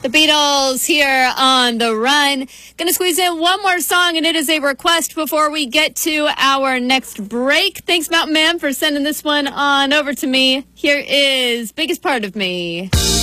The Beatles here on The Run. Gonna squeeze in one more song, and it is a request before we get to our next break. Thanks, Mountain Man, for sending this one on over to me. Here is Biggest Part of Me.